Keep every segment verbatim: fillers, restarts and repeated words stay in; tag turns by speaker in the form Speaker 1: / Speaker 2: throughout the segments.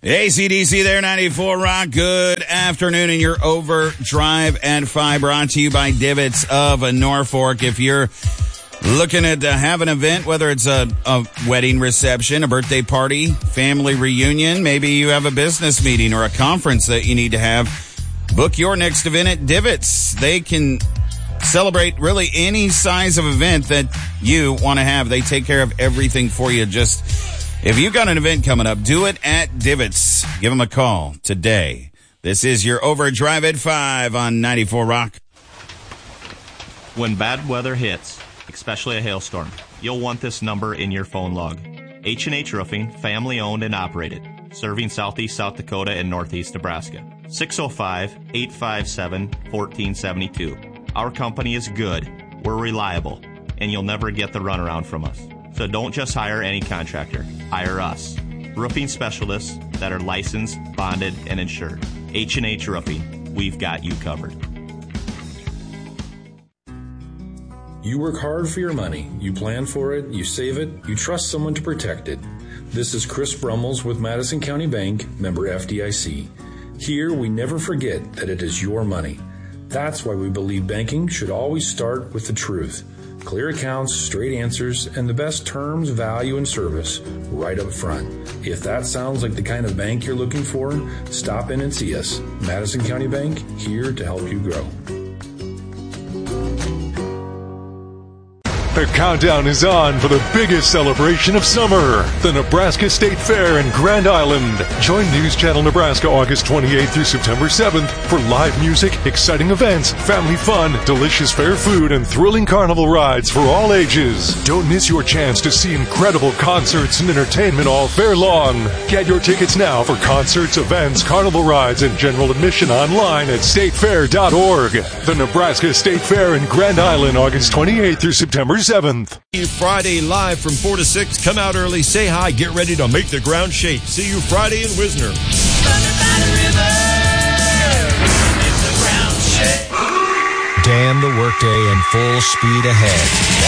Speaker 1: A C D C there, ninety-four Rock. Good afternoon, and your Overdrive at five brought to you by Divots of Norfolk. If you're looking at uh, have an event, whether it's a, a wedding reception, a birthday party, family reunion, maybe you have a business meeting or a conference that you need to have, book your next event at Divots. They can celebrate really any size of event that you want to have. They take care of everything for you. Just if you've got an event coming up, do it at Divots. Give them a call today. This is your Overdrive at five on ninety-four Rock.
Speaker 2: When bad weather hits, especially a hailstorm, you'll want this number in your phone log. H and H Roofing, family owned and operated, serving southeast South Dakota and northeast Nebraska. six oh five, eight five seven, one four seven two. Our company is good, we're reliable, and you'll never get the runaround from us. So don't just hire any contractor. Hire us. Roofing specialists that are licensed, bonded, and insured. H and H Roofing. We've got you covered.
Speaker 3: You work hard for your money. You plan for it. You save it. You trust someone to protect it. This is Chris Brummels with Madison County Bank, member F D I C. Here, we never forget that it is your money. That's why we believe banking should always start with the truth. Clear accounts, straight answers, and the best terms, value, and service right up front. If that sounds like the kind of bank you're looking for, stop in and see us. Madison County Bank, here to help you grow.
Speaker 4: The countdown is on for the biggest celebration of summer, the Nebraska State Fair in Grand Island. Join News Channel Nebraska August twenty-eighth through September seventh for live music, exciting events, family fun, delicious fair food, and thrilling carnival rides for all ages. Don't miss your chance to see incredible concerts and entertainment all fair long. Get your tickets now for concerts, events, carnival rides, and general admission online at state fair dot org. The Nebraska State Fair in Grand Island August twenty-eighth through September seventh.
Speaker 5: Friday live from four to six. Come out early, say hi, get ready to make the ground shake. See you Friday in Wisner.
Speaker 6: Damn the workday and full speed ahead.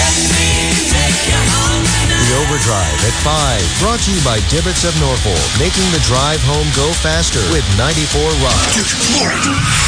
Speaker 6: The Overdrive at five, brought to you by Divots of Norfolk, making the drive home go faster with ninety-four Rock.